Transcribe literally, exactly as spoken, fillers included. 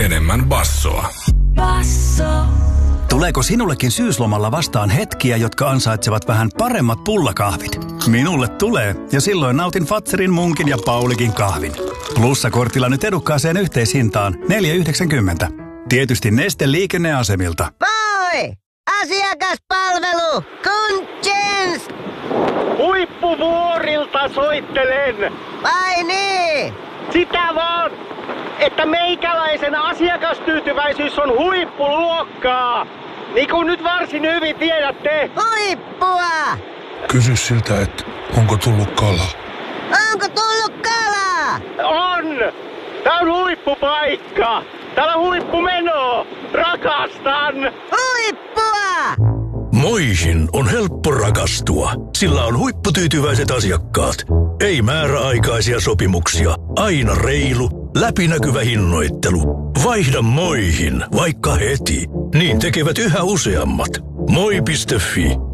enemmän bassoa. Basso. Tuleeko sinullekin syyslomalla vastaan hetkiä, jotka ansaitsevat vähän paremmat pullakahvit? Minulle tulee, ja silloin nautin Fatserin, Munkin ja Paulikin kahvin. Plussakortilla nyt edukkaaseen yhteishintaan neljä yhdeksänkymmentä. Tietysti Neste liikenneasemilta. Moi! Asiakaspalvelu! Kunchens! Huippuvuorilta soittelen! Vai niin? Sitä vaan, että meikäläisen asiakastyytyväisyys on huippuluokkaa! Niin kuin nyt varsin hyvin tiedätte. Huippua! Kysy siltä, että onko tullut kala. Onko tullut kalaa? On! Tää on huippupaikka! Täällä on huippumeno! Rakastan! Huippua! Moihin on helppo rakastua, sillä on huipputyytyväiset asiakkaat. Ei määräaikaisia sopimuksia, aina reilu, läpinäkyvä hinnoittelu. Vaihda Moihin, vaikka heti. Niin tekevät yhä useammat. Moi piste fi.